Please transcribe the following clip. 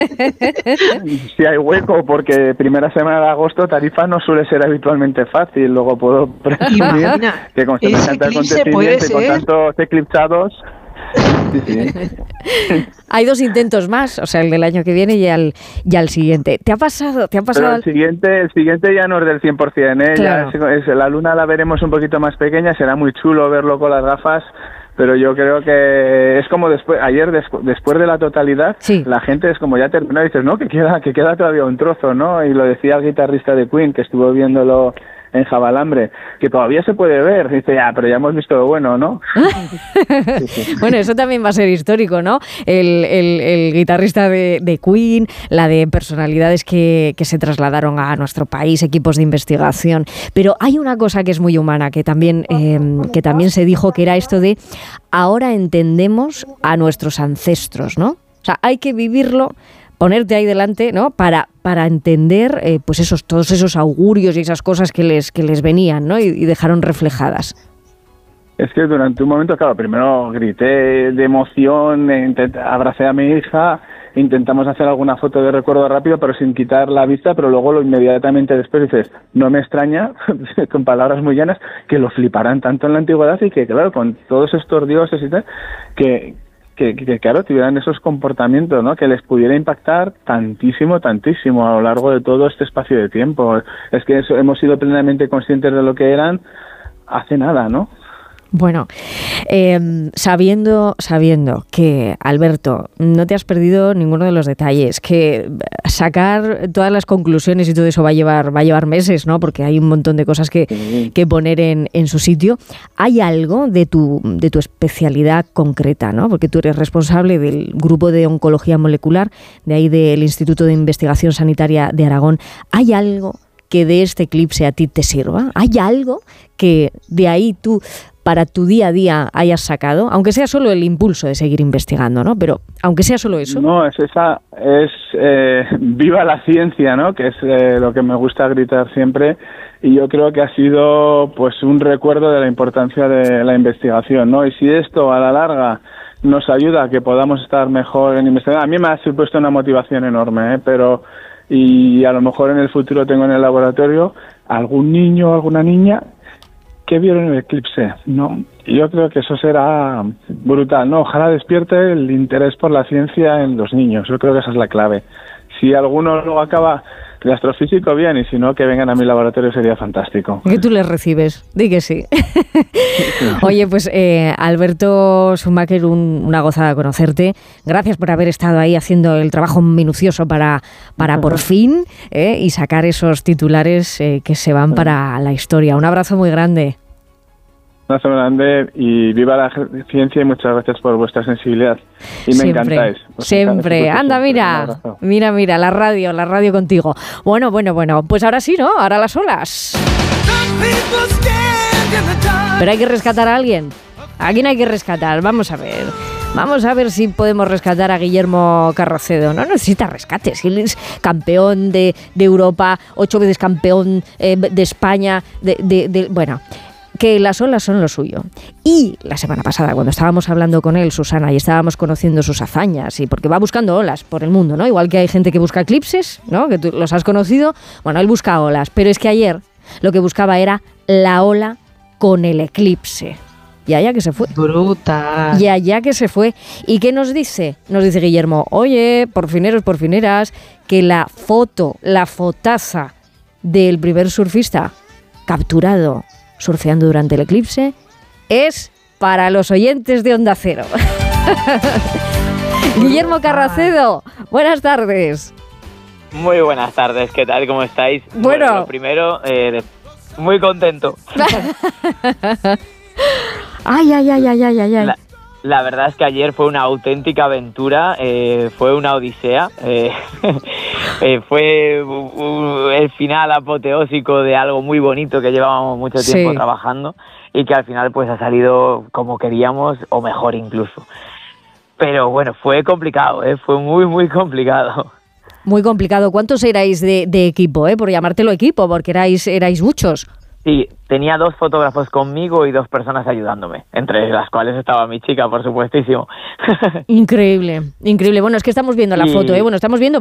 Si hay hueco, porque primera semana de agosto Tarifa no suele ser habitualmente fácil. Luego puedo presumir que con semejante acontecimiento y con tantos eclipsados... Sí. Hay 2 intentos más, o sea, el del año que viene y al siguiente. ¿Te ha pasado? Pero el siguiente ya no es del 100%, ¿eh? Claro. Ya la luna la veremos un poquito más pequeña, será muy chulo verlo con las gafas, pero yo creo que es como después de la totalidad, sí. La gente es como ya terminó y dices, no, que queda todavía un trozo, ¿no? Y lo decía el guitarrista de Queen, que estuvo viéndolo en Jabalambre, que todavía se puede ver. Dice, pero ya hemos visto lo bueno, ¿no? Sí. Bueno, eso también va a ser histórico, ¿no? El guitarrista de Queen, la de personalidades que se trasladaron a nuestro país, equipos de investigación. Pero hay una cosa que es muy humana, que también se dijo, que era esto de ahora entendemos a nuestros ancestros, ¿no? O sea, hay que vivirlo, ponerte ahí delante, ¿no? Para entender pues todos esos augurios y esas cosas que les venían, ¿no? Y dejaron reflejadas. Es que durante un momento, claro, primero grité de emoción, abracé a mi hija, intentamos hacer alguna foto de recuerdo rápido, pero sin quitar la vista, pero luego inmediatamente después dices, no me extraña, con palabras muy llanas, que lo fliparán tanto en la antigüedad y que, claro, con todos estos dioses y tal, que claro, tuvieran esos comportamientos, ¿no? Que les pudiera impactar tantísimo a lo largo de todo este espacio de tiempo. Es que hemos sido plenamente conscientes de lo que eran hace nada, ¿no? Bueno, sabiendo que, Alberto, no te has perdido ninguno de los detalles, que sacar todas las conclusiones y todo eso va a llevar meses, ¿no? Porque hay un montón de cosas que poner en su sitio. ¿Hay algo de tu especialidad concreta, ¿no? Porque tú eres responsable del grupo de oncología molecular, de ahí del Instituto de Investigación Sanitaria de Aragón. ¿Hay algo que de este eclipse a ti te sirva? ¿Hay algo que de ahí tú, para tu día a día, hayas sacado? Aunque sea solo el impulso de seguir investigando, ¿no? Pero aunque sea solo eso. No, es viva la ciencia, ¿no? Que es lo que me gusta gritar siempre. Y yo creo que ha sido pues un recuerdo de la importancia de la investigación, ¿no? Y si esto a la larga nos ayuda a que podamos estar mejor en investigación, a mí me ha supuesto una motivación enorme, pero y a lo mejor en el futuro tengo en el laboratorio algún niño o alguna niña que vieron el eclipse, ¿no? Y yo creo que eso será brutal, ¿no? Ojalá despierte el interés por la ciencia en los niños. Yo creo que esa es la clave. Si alguno luego acaba de astrofísico, bien, y si no, que vengan a mi laboratorio sería fantástico. Que tú les recibes, di que sí. Oye, pues Alberto Schumacher, una gozada conocerte. Gracias por haber estado ahí haciendo el trabajo minucioso para por fin y sacar esos titulares que se van para la historia. Un abrazo muy grande. Un abrazo grande y viva la ciencia y muchas gracias por vuestra sensibilidad. Y me encantáis. Siempre. Anda, mira, la radio contigo. Bueno, pues ahora sí, ¿no? Ahora las olas. Pero hay que rescatar a alguien. ¿A quién hay que rescatar? Vamos a ver si podemos rescatar a Guillermo Carracedo. No necesita rescates. Él es campeón de Europa, 8 veces campeón de España. Bueno, que las olas son lo suyo. Y la semana pasada, cuando estábamos hablando con él, Susana, y estábamos conociendo sus hazañas, y porque va buscando olas por el mundo, ¿no? Igual que hay gente que busca eclipses, ¿no? Que tú los has conocido. Bueno, él busca olas, pero es que ayer lo que buscaba era la ola con el eclipse. Y allá que se fue. Brutal. Y allá que se fue. ¿Y qué nos dice? Nos dice Guillermo, oye, porfineros, porfineras, que la fotaza del primer surfista capturado surfeando durante el eclipse es para los oyentes de Onda Cero. Guillermo Carracedo, buenas tardes. Muy buenas tardes, ¿qué tal? ¿Cómo estáis? Bueno, lo primero, muy contento. Ay. La verdad es que ayer fue una auténtica aventura, fue una odisea, fue el final apoteósico de algo muy bonito que llevábamos mucho tiempo trabajando y que al final pues ha salido como queríamos o mejor incluso. Pero bueno, fue complicado, fue muy, muy complicado. Muy complicado. ¿Cuántos erais de equipo, por llamártelo equipo? Porque erais muchos. Sí, tenía 2 fotógrafos conmigo y 2 personas ayudándome, entre las cuales estaba mi chica, por supuestísimo. Increíble, increíble. Bueno, es que estamos viendo la foto, Bueno, estamos viendo